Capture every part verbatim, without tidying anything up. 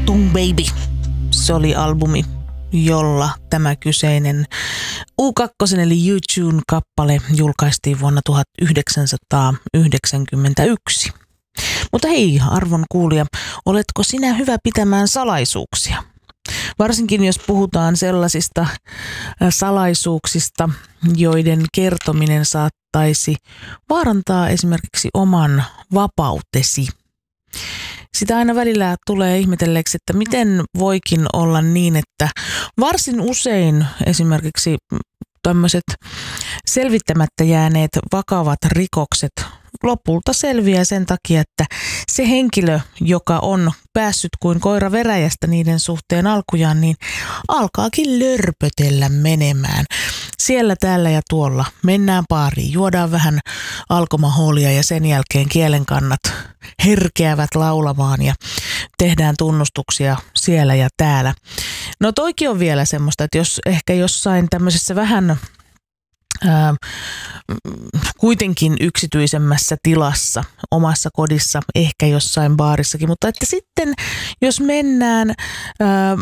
Achtung Baby. Se oli albumi, jolla tämä kyseinen U kaksi eli U-Tune-kappale julkaistiin vuonna tuhatyhdeksänsataayhdeksänkymmentäyksi. Mutta hei, arvon kuulija, oletko sinä hyvä pitämään salaisuuksia? Varsinkin jos puhutaan sellaisista salaisuuksista, joiden kertominen saattaisi vaarantaa esimerkiksi oman vapautesi. Sitä aina välillä tulee ihmetelleeksi, että miten voikin olla niin, että varsin usein esimerkiksi tämmöiset selvittämättä jääneet vakavat rikokset lopulta selviää sen takia, että se henkilö, joka on päässyt kuin koira veräjästä niiden suhteen alkujaan, niin alkaakin lörpötellä menemään. Siellä, täällä ja tuolla mennään baariin, juodaan vähän alkoholia ja sen jälkeen kielenkannat herkeävät laulamaan ja tehdään tunnustuksia siellä ja täällä. No toikin on vielä semmoista, että jos ehkä jossain tämmöisessä vähän Ää, kuitenkin yksityisemmässä tilassa, omassa kodissa, ehkä jossain baarissakin, mutta että sitten jos mennään ää,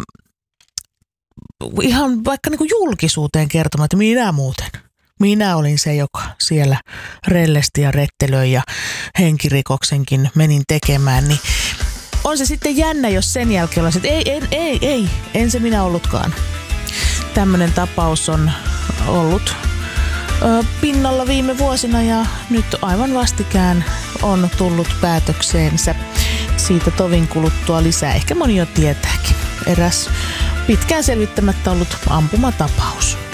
ihan vaikka niin kuin julkisuuteen kertomaan, että minä muuten, minä olin se, joka siellä rellesti ja rettelöi ja henkirikoksenkin menin tekemään, niin on se sitten jännä, jos sen jälkeen on, että ei, ei, ei, ei, en se minä ollutkaan. Tämmöinen tapaus on ollut pinnalla viime vuosina ja nyt aivan vastikään on tullut päätökseensä. Siitä tovin kuluttua lisää. Ehkä moni jo tietääkin. Eräs pitkään selvittämättä ollut ampumatapaus.